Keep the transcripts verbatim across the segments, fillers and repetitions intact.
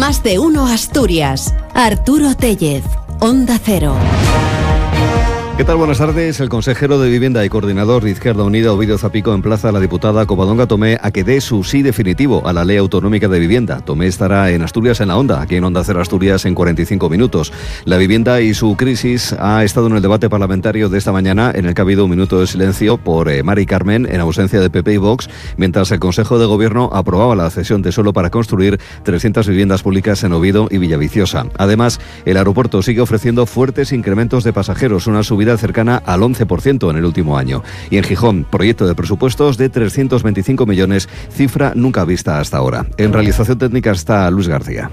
Más de uno Asturias. Arturo Tellez, Onda Cero. ¿Qué tal? Buenas tardes. El consejero de Vivienda y coordinador de Izquierda Unida, Ovidio Zapico, emplaza a la diputada Covadonga Tomé a que dé su sí definitivo a la Ley Autonómica de Vivienda. Tomé estará en Asturias en la Onda, aquí en Onda Cero Asturias, en cuarenta y cinco minutos. La vivienda y su crisis ha estado en el debate parlamentario de esta mañana, en el que ha habido un minuto de silencio por eh, Mari Carmen, en ausencia de P P y Vox, mientras el Consejo de Gobierno aprobaba la cesión de suelo para construir trescientas viviendas públicas en Oviedo y Villaviciosa. Además, el aeropuerto sigue ofreciendo fuertes incrementos de pasajeros, una subida cercana al once por ciento en el último año. Y en Gijón, proyecto de presupuestos de trescientos veinticinco millones, cifra nunca vista hasta ahora. En realización técnica está Luis García.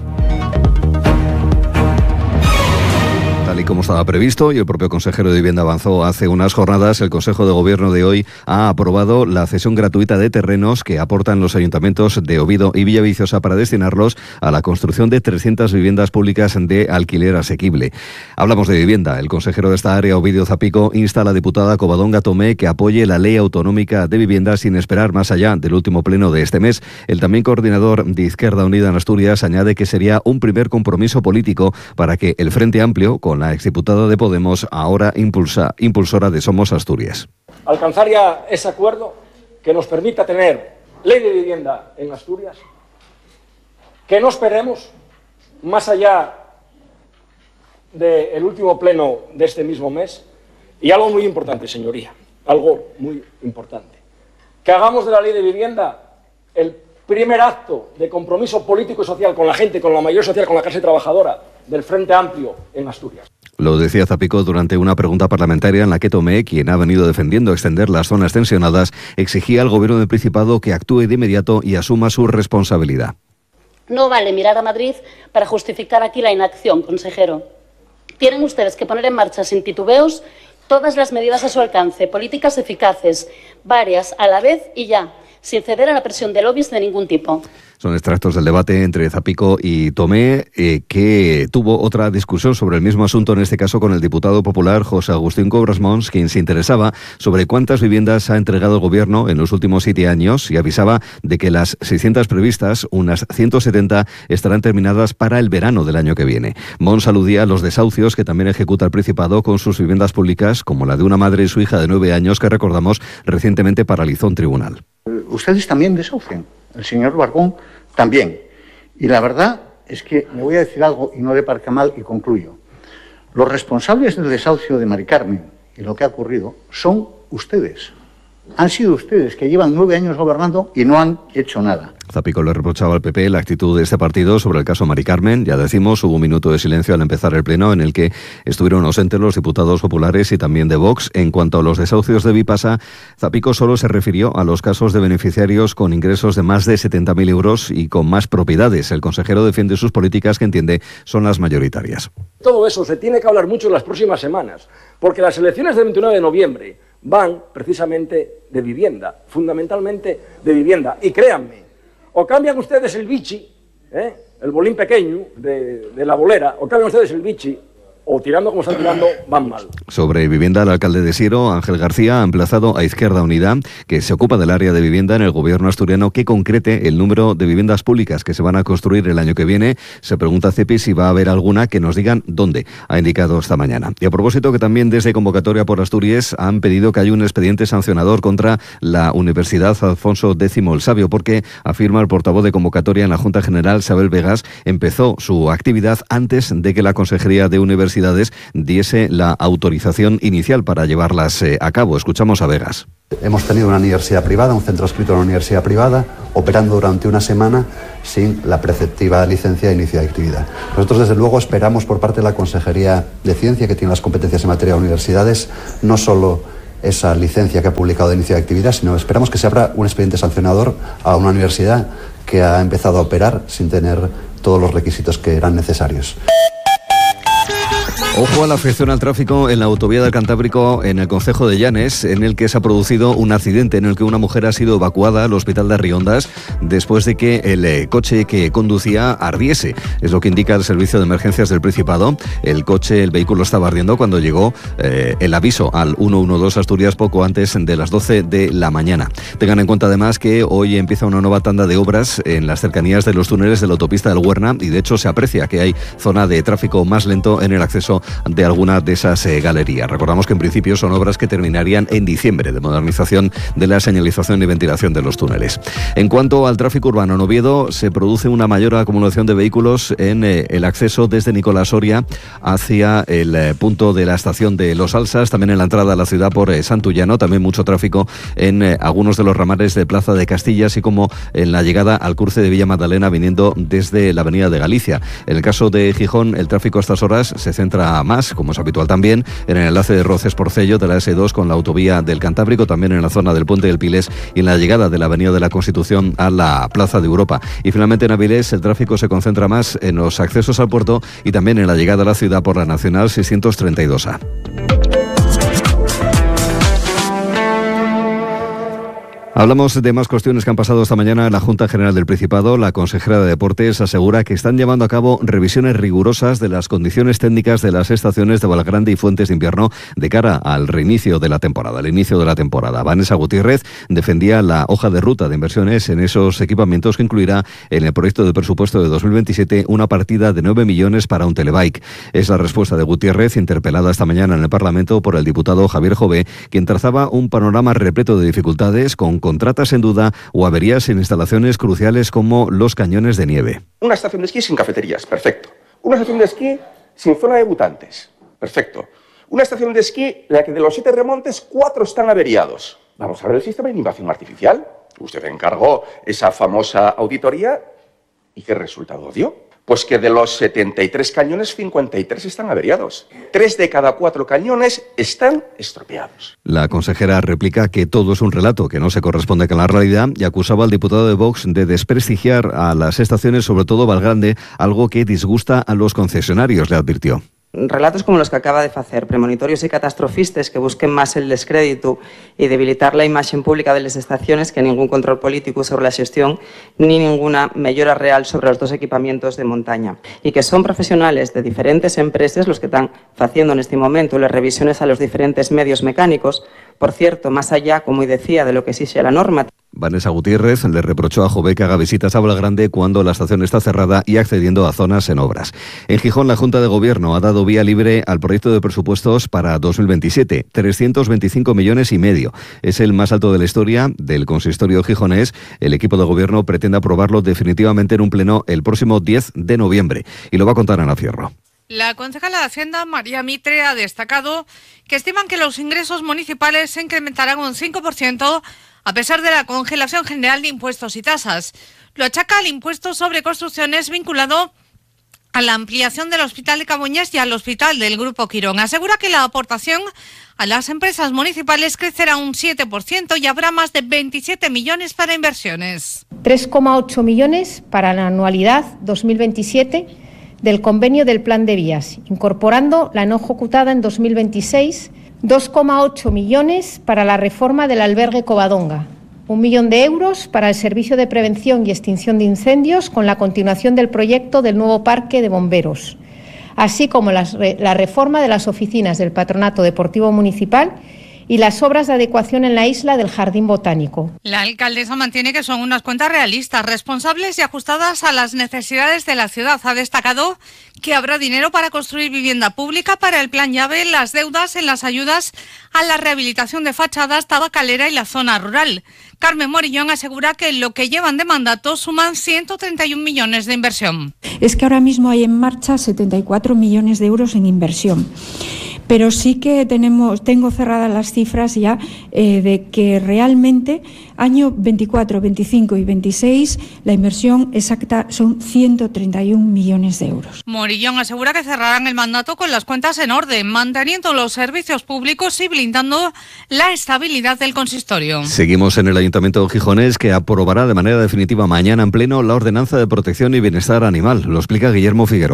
Tal y como estaba previsto, y el propio consejero de Vivienda avanzó hace unas jornadas, el Consejo de Gobierno de hoy ha aprobado la cesión gratuita de terrenos que aportan los ayuntamientos de Oviedo y Villaviciosa para destinarlos a la construcción de trescientas viviendas públicas de alquiler asequible. Hablamos de vivienda. El consejero de esta área, Ovidio Zapico, insta a la diputada Covadonga Tomé que apoye la Ley Autonómica de Vivienda sin esperar más allá del último pleno de este mes. El también coordinador de Izquierda Unida en Asturias añade que sería un primer compromiso político para que el Frente Amplio, con la exdiputada de Podemos, ahora impulsa, impulsora de Somos Asturias. Alcanzar ya ese acuerdo que nos permita tener ley de vivienda en Asturias, que no esperemos más allá del último pleno de este mismo mes, y algo muy importante, señoría, algo muy importante, que hagamos de la ley de vivienda el primer acto de compromiso político y social con la gente, con la mayoría social, con la clase trabajadora del Frente Amplio en Asturias. Lo decía Zapico durante una pregunta parlamentaria en la que Tomé, quien ha venido defendiendo extender las zonas tensionadas, exigía al Gobierno del Principado que actúe de inmediato y asuma su responsabilidad. No vale mirar a Madrid para justificar aquí la inacción, consejero. Tienen ustedes que poner en marcha sin titubeos todas las medidas a su alcance, políticas eficaces, varias a la vez y ya, sin ceder a la presión de lobbies de ningún tipo. Son extractos del debate entre Zapico y Tomé, eh, que tuvo otra discusión sobre el mismo asunto, en este caso con el diputado popular José Agustín Cobras Mons, quien se interesaba sobre cuántas viviendas ha entregado el Gobierno en los últimos siete años y avisaba de que las seiscientas previstas, unas ciento setenta, estarán terminadas para el verano del año que viene. Mons aludía a los desahucios que también ejecuta el Principado con sus viviendas públicas, como la de una madre y su hija de nueve años que, recordamos, recientemente paralizó un tribunal. Ustedes también desahucian. El señor Barbón también. Y la verdad es que me voy a decir algo y no le parezca mal y concluyo. Los responsables del desahucio de Mari Carmen y lo que ha ocurrido son ustedes. Han sido ustedes que llevan nueve años gobernando y no han hecho nada. Zapico le reprochaba al P P la actitud de este partido sobre el caso Mari Carmen. Ya decimos, hubo un minuto de silencio al empezar el pleno en el que estuvieron ausentes los diputados populares y también de Vox. En cuanto a los desahucios de Vipasa, Zapico solo se refirió a los casos de beneficiarios con ingresos de más de setenta mil euros y con más propiedades. El consejero defiende sus políticas, que entiende son las mayoritarias. Todo eso se tiene que hablar mucho en las próximas semanas, porque las elecciones del veintinueve de noviembre van precisamente de vivienda, fundamentalmente de vivienda. Y créanme, o cambian ustedes el bichi, ¿eh? el bolín pequeño de, de la bolera, o cambian ustedes el bichi, o tirando como están tirando, van mal. Sobre vivienda, el alcalde de Siero, Ángel García, ha emplazado a Izquierda Unida, que se ocupa del área de vivienda en el gobierno asturiano, que concrete el número de viviendas públicas que se van a construir el año que viene. Se pregunta a Cepi si va a haber alguna, que nos digan dónde, ha indicado esta mañana. Y a propósito, que también desde Convocatoria por Asturias han pedido que haya un expediente sancionador contra la Universidad Alfonso X el Sabio, porque, afirma el portavoz de Convocatoria en la Junta General, Sabel Vegas, empezó su actividad antes de que la Consejería de Universidades diese la autorización inicial para llevarlas eh, a cabo. Escuchamos a Vegas. Hemos tenido una universidad privada, un centro adscrito a una universidad privada, operando durante una semana sin la preceptiva licencia de inicio de actividad. Nosotros, desde luego, esperamos por parte de la Consejería de Ciencia, que tiene las competencias en materia de universidades, no solo esa licencia que ha publicado de inicio de actividad, sino esperamos que se abra un expediente sancionador a una universidad que ha empezado a operar sin tener todos los requisitos que eran necesarios. Ojo a la afección al tráfico en la autovía del Cantábrico en el concejo de Llanes, en el que se ha producido un accidente en el que una mujer ha sido evacuada al hospital de Arriondas después de que el eh, coche que conducía ardiese. Es lo que indica el servicio de emergencias del Principado. El coche, el vehículo estaba ardiendo cuando llegó eh, el aviso al ciento doce Asturias poco antes de las doce de la mañana. Tengan en cuenta además que hoy empieza una nueva tanda de obras en las cercanías de los túneles de la autopista del Huerna y de hecho se aprecia que hay zona de tráfico más lento en el acceso de alguna de esas eh, galerías. Recordamos que en principio son obras que terminarían en diciembre de modernización de la señalización y ventilación de los túneles. En cuanto al tráfico urbano en Oviedo, se produce una mayor acumulación de vehículos en eh, el acceso desde Nicolás Soria hacia el eh, punto de la estación de Los Alsas, también en la entrada a la ciudad por eh, Santullano, también mucho tráfico en eh, algunos de los ramales de Plaza de Castilla, así como en la llegada al cruce de Villa Magdalena viniendo desde la avenida de Galicia. En el caso de Gijón, el tráfico a estas horas se centra más, como es habitual también, en el enlace de Roces-Porcello de la ese dos con la autovía del Cantábrico, también en la zona del Puente del Piles y en la llegada de la avenida de la Constitución a la Plaza de Europa. Y finalmente en Avilés el tráfico se concentra más en los accesos al puerto y también en la llegada a la ciudad por la Nacional seiscientos treinta y dos A. Hablamos de más cuestiones que han pasado esta mañana en la Junta General del Principado. La consejera de Deportes asegura que están llevando a cabo revisiones rigurosas de las condiciones técnicas de las estaciones de Valgrande y Fuentes de Invierno de cara al reinicio de la temporada, al inicio de la temporada. Vanessa Gutiérrez defendía la hoja de ruta de inversiones en esos equipamientos que incluirá en el proyecto de presupuesto de dos mil veintisiete una partida de nueve millones para un telebike. Es la respuesta de Gutiérrez, interpelada esta mañana en el Parlamento por el diputado Javier Jové, quien trazaba un panorama repleto de dificultades con contratas en duda o averías en instalaciones cruciales como los cañones de nieve. Una estación de esquí sin cafeterías, perfecto. Una estación de esquí sin zona de debutantes, perfecto. Una estación de esquí en la que de los siete remontes, cuatro están averiados. Vamos a ver el sistema de innovación artificial. Usted encargó esa famosa auditoría ¿y qué resultado dio? Pues que de los setenta y tres cañones, cincuenta y tres están averiados. Tres de cada cuatro cañones están estropeados. La consejera replica que todo es un relato que no se corresponde con la realidad y acusaba al diputado de Vox de desprestigiar a las estaciones, sobre todo Valgrande, algo que disgusta a los concesionarios, le advirtió. Relatos como los que acaba de facer, premonitorios e catastrofistas que busquen máis el descrédito e debilitar la imaxe pública de las estaciones que ningún control político sobre la xestión ni ninguna mellora real sobre los dos equipamientos de montaña e que son profesionales de diferentes empresas los que están facendo neste momento las revisiones a los diferentes medios mecánicos, por cierto, más allá, como decía, de lo que exige la norma. Vanessa Gutiérrez le reprochó a Jové que haga visitas a Valgrande cuando la estación está cerrada y accediendo a zonas en obras. En Gijón, la Junta de Gobierno ha dado vía libre al proyecto de presupuestos para dos mil veintisiete, trescientos veinticinco millones y medio. Es el más alto de la historia del consistorio gijonés. El equipo de Gobierno pretende aprobarlo definitivamente en un pleno el próximo diez de noviembre. Y lo va a contar Ana Fierro. La concejala de Hacienda, María Mitre, ha destacado que estiman que los ingresos municipales se incrementarán un cinco por ciento a pesar de la congelación general de impuestos y tasas. Lo achaca al impuesto sobre construcciones vinculado a la ampliación del Hospital de Cabuñas y al Hospital del Grupo Quirón. Asegura que la aportación a las empresas municipales crecerá un siete por ciento y habrá más de veintisiete millones para inversiones. tres coma ocho millones para la anualidad dos mil veintisiete del convenio del Plan de Vías, incorporando la no ejecutada en dos mil veintiséis, dos coma ocho millones para la reforma del albergue Covadonga, un millón de euros para el Servicio de Prevención y Extinción de Incendios con la continuación del proyecto del nuevo parque de bomberos, así como la, la reforma de las oficinas del Patronato Deportivo Municipal y las obras de adecuación en la isla del Jardín Botánico. La alcaldesa mantiene que son unas cuentas realistas, responsables y ajustadas a las necesidades de la ciudad. Ha destacado que habrá dinero para construir vivienda pública para el Plan Llave, las deudas en las ayudas a la rehabilitación de fachadas, tabacalera y la zona rural. Carmen Morillón asegura que lo que llevan de mandato suman ciento treinta y un millones de inversión. Es que ahora mismo hay en marcha setenta y cuatro millones de euros en inversión. Pero sí que tenemos, tengo cerradas las cifras ya eh, de que realmente año veinticuatro, veinticinco y veintiséis la inversión exacta son ciento treinta y un millones de euros. Morillón asegura que cerrarán el mandato con las cuentas en orden, manteniendo los servicios públicos y blindando la estabilidad del consistorio. Seguimos en el Ayuntamiento gijonés, que aprobará de manera definitiva mañana en pleno la Ordenanza de Protección y Bienestar Animal. Lo explica Guillermo Figueroa.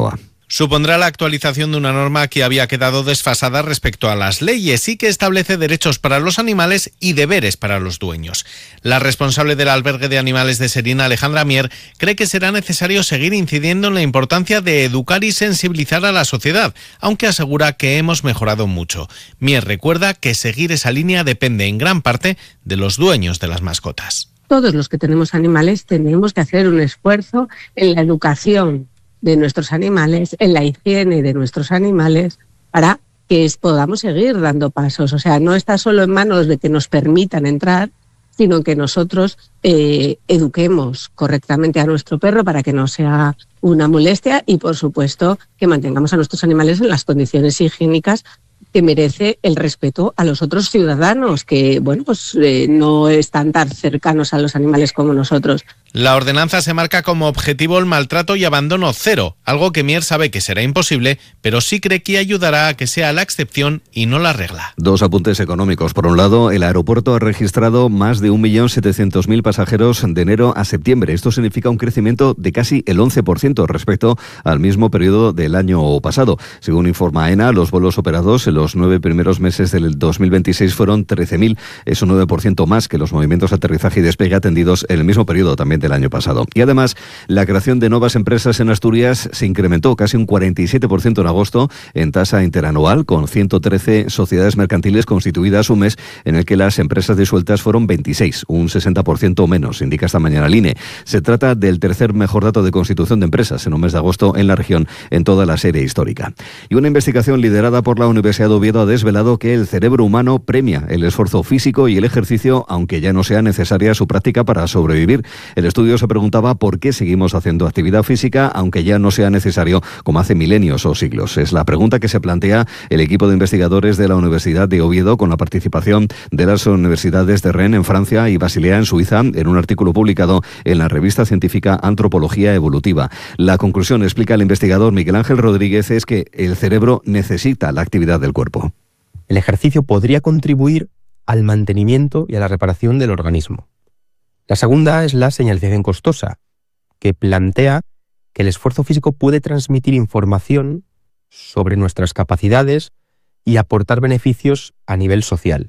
Supondrá la actualización de una norma que había quedado desfasada respecto a las leyes y que establece derechos para los animales y deberes para los dueños. La responsable del albergue de animales de Serina, Alejandra Mier, cree que será necesario seguir incidiendo en la importancia de educar y sensibilizar a la sociedad, aunque asegura que hemos mejorado mucho. Mier recuerda que seguir esa línea depende en gran parte de los dueños de las mascotas. Todos los que tenemos animales tenemos que hacer un esfuerzo en la educación de nuestros animales, en la higiene de nuestros animales, para que podamos seguir dando pasos. O sea, no está solo en manos de que nos permitan entrar, sino que nosotros eh, eduquemos correctamente a nuestro perro para que no sea una molestia y, por supuesto, que mantengamos a nuestros animales en las condiciones higiénicas que merece el respeto a los otros ciudadanos que, bueno, pues eh, no están tan cercanos a los animales como nosotros. La ordenanza se marca como objetivo el maltrato y abandono cero, algo que Mier sabe que será imposible, pero sí cree que ayudará a que sea la excepción y no la regla. Dos apuntes económicos. Por un lado, el aeropuerto ha registrado más de un millón setecientos mil pasajeros de enero a septiembre. Esto significa un crecimiento de casi el once por ciento respecto al mismo periodo del año pasado. Según informa AENA, los vuelos operados en los nueve primeros meses del dos mil veintiséis fueron trece mil. Es un nueve por ciento más que los movimientos de aterrizaje y despegue atendidos en el mismo periodo también del año pasado. Y además, la creación de nuevas empresas en Asturias se incrementó casi un cuarenta y siete por ciento en agosto en tasa interanual, con ciento trece sociedades mercantiles constituidas un mes en el que las empresas disueltas fueron veintiséis, un sesenta por ciento menos, indica esta mañana el I N E. Se trata del tercer mejor dato de constitución de empresas en un mes de agosto en la región en toda la serie histórica. Y una investigación liderada por la Universidad de Oviedo ha desvelado que el cerebro humano premia el esfuerzo físico y el ejercicio, aunque ya no sea necesaria su práctica para sobrevivir. El estudio se preguntaba por qué seguimos haciendo actividad física, aunque ya no sea necesario como hace milenios o siglos. Es la pregunta que se plantea el equipo de investigadores de la Universidad de Oviedo, con la participación de las universidades de Rennes en Francia y Basilea en Suiza, en un artículo publicado en la revista científica Antropología Evolutiva. La conclusión, explica el investigador Miguel Ángel Rodríguez, es que el cerebro necesita la actividad del cuerpo. El ejercicio podría contribuir al mantenimiento y a la reparación del organismo. La segunda es la señalización costosa, que plantea que el esfuerzo físico puede transmitir información sobre nuestras capacidades y aportar beneficios a nivel social.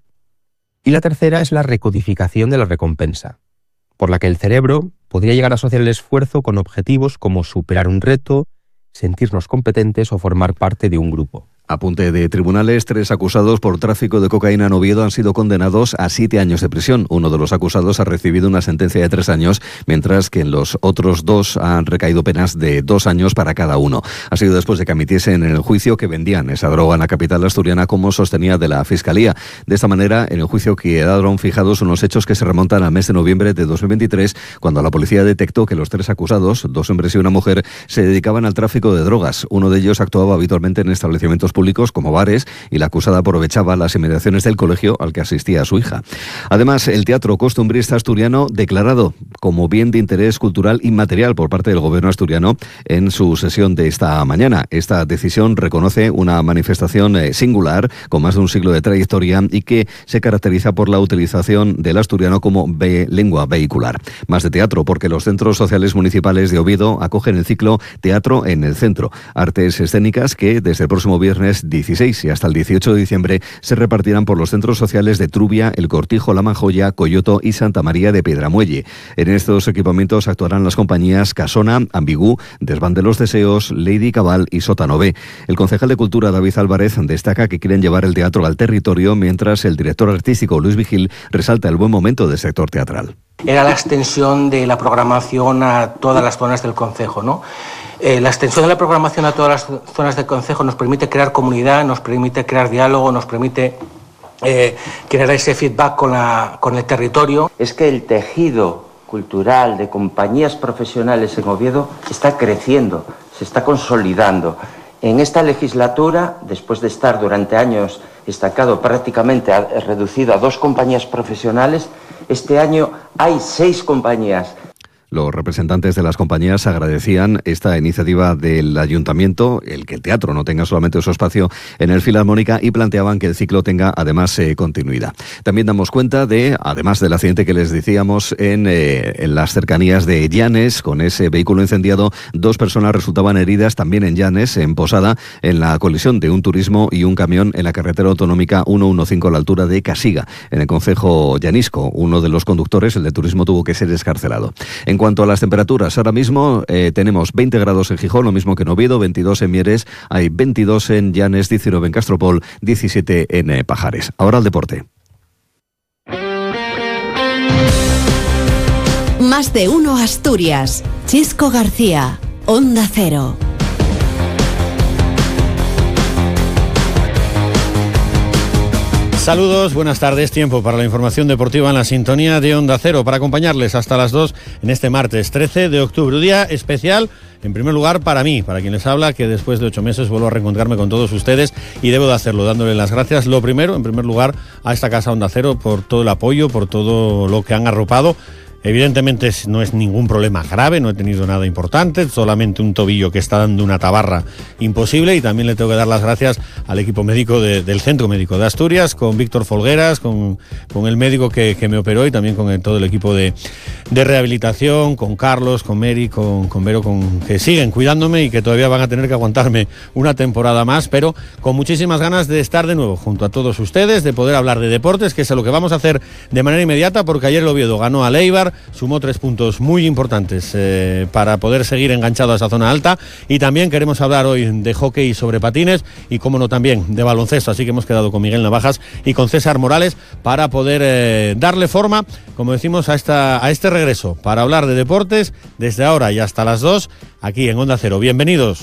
Y la tercera es la recodificación de la recompensa, por la que el cerebro podría llegar a asociar el esfuerzo con objetivos como superar un reto, sentirnos competentes o formar parte de un grupo. Apunte de tribunales, tres acusados por tráfico de cocaína en Oviedo han sido condenados a siete años de prisión. Uno de los acusados ha recibido una sentencia de tres años, mientras que en los otros dos han recaído penas de dos años para cada uno. Ha sido después de que admitiesen en el juicio que vendían esa droga en la capital asturiana, como sostenía de la Fiscalía. De esta manera, en el juicio quedaron fijados unos hechos que se remontan al mes de noviembre de dos mil veintitrés, cuando la policía detectó que los tres acusados, dos hombres y una mujer, se dedicaban al tráfico de drogas. Uno de ellos actuaba habitualmente en establecimientos públicos como bares, y la acusada aprovechaba las inmediaciones del colegio al que asistía su hija. Además, el teatro costumbrista asturiano, declarado como bien de interés cultural inmaterial por parte del gobierno asturiano en su sesión de esta mañana. Esta decisión reconoce una manifestación singular con más de un siglo de trayectoria y que se caracteriza por la utilización del asturiano como ve- lengua vehicular. Más de teatro, porque los centros sociales municipales de Oviedo acogen el ciclo Teatro en el Centro, artes escénicas que desde el próximo viernes dieciséis y hasta el dieciocho de diciembre se repartirán por los centros sociales de Trubia, El Cortijo, La Manjoya, Coyoto y Santa María de Piedramuelle. En estos equipamientos actuarán las compañías Casona, Ambigú, Desván de los Deseos, Lady Cabal y Sótano B. El concejal de Cultura, David Álvarez, destaca que quieren llevar el teatro al territorio, mientras el director artístico, Luis Vigil, resalta el buen momento del sector teatral. Era la extensión de la programación a todas las zonas del concejo, ¿no? Eh, la extensión de la programación a todas las zonas del concejo nos permite crear comunidad, nos permite crear diálogo, nos permite eh, crear ese feedback con, la, con el territorio. Es que el tejido cultural de compañías profesionales en Oviedo está creciendo, se está consolidando. En esta legislatura, después de estar durante años estancado, prácticamente reducido a dos compañías profesionales, este año hay seis compañías. Los representantes de las compañías agradecían esta iniciativa del ayuntamiento, el que el teatro no tenga solamente su espacio en el Filarmónica, y planteaban que el ciclo tenga además eh, continuidad. También damos cuenta de, además del accidente que les decíamos en, eh, en las cercanías de Llanes, con ese vehículo incendiado, dos personas resultaban heridas también en Llanes, en Posada, en la colisión de un turismo y un camión en la carretera autonómica ciento quince a la altura de Casiga, en el concejo llanisco. Uno de los conductores, el de turismo, tuvo que ser excarcelado. En cuanto a las temperaturas, ahora mismo eh, tenemos veinte grados en Gijón, lo mismo que en Oviedo, veintidós en Mieres, hay veintidós en Llanes, diecinueve en Castropol, diecisiete en eh, Pajares. Ahora al deporte. Más de uno Asturias. Chisco García, Onda Cero. Saludos, buenas tardes, tiempo para la información deportiva en la sintonía de Onda Cero, para acompañarles hasta las dos en este martes trece de octubre, un día especial, en primer lugar para mí, para quien les habla, que después de ocho meses vuelvo a reencontrarme con todos ustedes y debo de hacerlo dándole las gracias, lo primero, en primer lugar, a esta casa Onda Cero por todo el apoyo, por todo lo que han arropado. Evidentemente no es ningún problema grave, no he tenido nada importante, solamente un tobillo que está dando una tabarra imposible, y también le tengo que dar las gracias al equipo médico de, del Centro Médico de Asturias, con Víctor Folgueras, con, con el médico que, que me operó, y también con el, todo el equipo de, de rehabilitación, con Carlos, con Mary, con, con Vero, con, que siguen cuidándome y que todavía van a tener que aguantarme una temporada más, pero con muchísimas ganas de estar de nuevo junto a todos ustedes, de poder hablar de deportes, que es lo que vamos a hacer de manera inmediata, porque ayer el Oviedo ganó a Eibar, sumó tres puntos muy importantes eh, para poder seguir enganchado a esa zona alta, y también queremos hablar hoy de hockey sobre patines y, como no, también de baloncesto, así que hemos quedado con Miguel Navajas y con César Morales para poder eh, darle forma, como decimos, a, esta, a este regreso, para hablar de deportes desde ahora y hasta las dos, aquí en Onda Cero. Bienvenidos.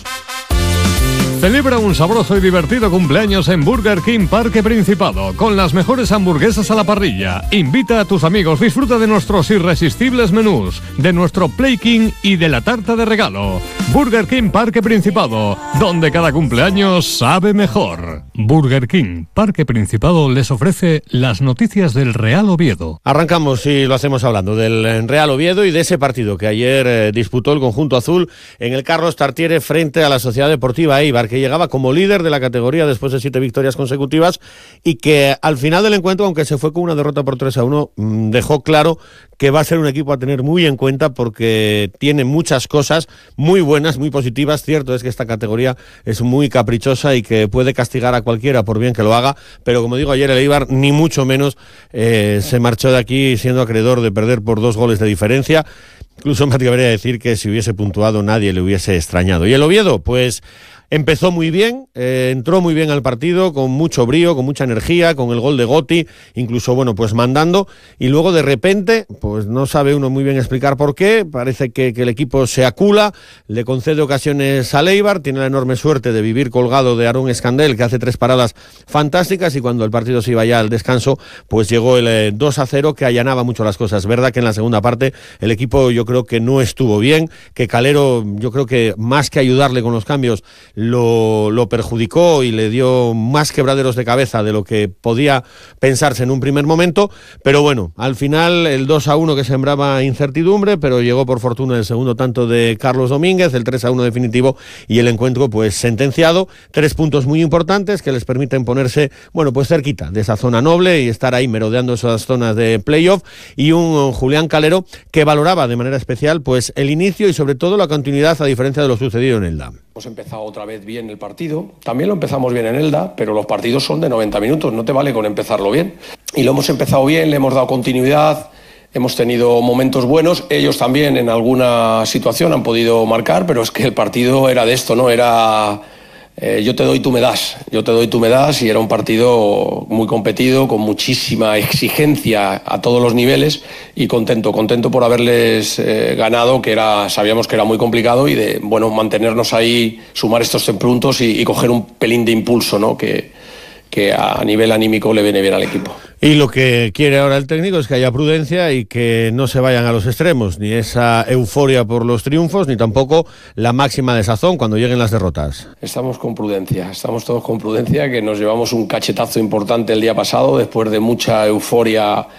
Celebra un sabroso y divertido cumpleaños en Burger King Parque Principado, con las mejores hamburguesas a la parrilla. Invita a tus amigos, disfruta de nuestros irresistibles menús, de nuestro Play King y de la tarta de regalo. Burger King Parque Principado, donde cada cumpleaños sabe mejor. Burger King Parque Principado les ofrece las noticias del Real Oviedo. Arrancamos y lo hacemos hablando del Real Oviedo y de ese partido que ayer eh, disputó el conjunto azul en el Carlos Tartiere frente a la Sociedad Deportiva Eibar, que llegaba como líder de la categoría después de siete victorias consecutivas, y que al final del encuentro, aunque se fue con una derrota por tres a uno, dejó claro que va a ser un equipo a tener muy en cuenta, porque tiene muchas cosas muy buenas, muy positivas. Cierto es que esta categoría es muy caprichosa y que puede castigar a cualquiera por bien que lo haga, pero como digo, ayer el Eibar ni mucho menos eh, se marchó de aquí siendo acreedor de perder por dos goles de diferencia. Incluso me atrevería a decir que si hubiese puntuado nadie le hubiese extrañado. Y el Oviedo, pues empezó muy bien, eh, entró muy bien al partido, con mucho brío, con mucha energía, con el gol de Gotti, incluso, bueno, pues mandando, y luego de repente, pues no sabe uno muy bien explicar por qué, parece que, que el equipo se acula, le concede ocasiones a Eibar, tiene la enorme suerte de vivir colgado de Aarón Escandel, que hace tres paradas fantásticas, y cuando el partido se iba ya al descanso, pues llegó el eh, dos a cero, que allanaba mucho las cosas. Verdad que en la segunda parte el equipo yo creo que no estuvo bien, que Calero, yo creo que más que ayudarle con los cambios, Lo, lo perjudicó y le dio más quebraderos de cabeza de lo que podía pensarse en un primer momento, pero bueno, al final el dos a uno que sembraba incertidumbre, pero llegó por fortuna el segundo tanto de Carlos Domínguez, el tres a uno definitivo, y el encuentro pues sentenciado. Tres puntos muy importantes que les permiten ponerse, bueno, pues cerquita de esa zona noble y estar ahí merodeando esas zonas de playoff, y un Julián Calero que valoraba de manera especial pues el inicio y sobre todo la continuidad, a diferencia de lo sucedido en Elda. Hemos empezado otra vez bien el partido, también lo empezamos bien en Elda, pero los partidos son de noventa minutos, no te vale con empezarlo bien. Y lo hemos empezado bien, le hemos dado continuidad, hemos tenido momentos buenos, ellos también en alguna situación han podido marcar, pero es que el partido era de esto, ¿no? Era eh, yo te doy, tú me das, yo te doy, tú me das, y era un partido muy competido, con muchísima exigencia a todos los niveles, y contento, contento por haberles eh, ganado, que era, sabíamos que era muy complicado, y de, bueno, mantenernos ahí, sumar estos puntos y, y coger un pelín de impulso, ¿no? Que, que a nivel anímico le viene bien al equipo. Y lo que quiere ahora el técnico es que haya prudencia y que no se vayan a los extremos, ni esa euforia por los triunfos, ni tampoco la máxima desazón cuando lleguen las derrotas. Estamos con prudencia, estamos todos con prudencia, que nos llevamos un cachetazo importante el día pasado, después de mucha euforia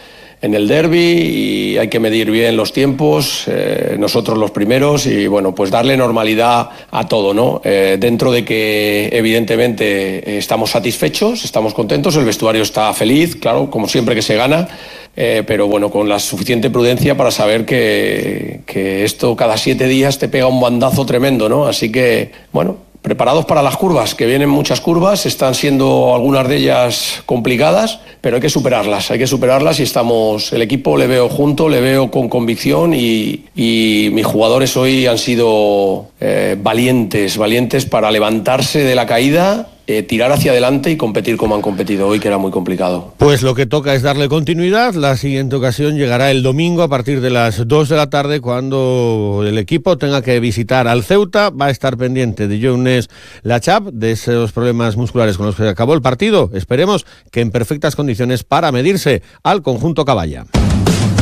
en el derbi y hay que medir bien los tiempos, eh, nosotros los primeros y bueno, pues darle normalidad a todo, ¿no? Eh, dentro de que evidentemente estamos satisfechos, estamos contentos, el vestuario está feliz, claro, como siempre que se gana. Eh, pero bueno, con la suficiente prudencia para saber que, que esto cada siete días te pega un bandazo tremendo, ¿no? Así que, bueno, preparados para las curvas, que vienen muchas curvas, están siendo algunas de ellas complicadas, pero hay que superarlas, hay que superarlas y estamos, el equipo le veo junto, le veo con convicción y, y mis jugadores hoy han sido eh, valientes, valientes para levantarse de la caída, Eh, tirar hacia adelante y competir como han competido hoy, que era muy complicado. Pues lo que toca es darle continuidad. La siguiente ocasión llegará el domingo a partir de las dos de la tarde, cuando el equipo tenga que visitar al Ceuta. Va a estar pendiente de Younes Lachap, de esos problemas musculares con los que acabó el partido. Esperemos que en perfectas condiciones para medirse al conjunto caballa.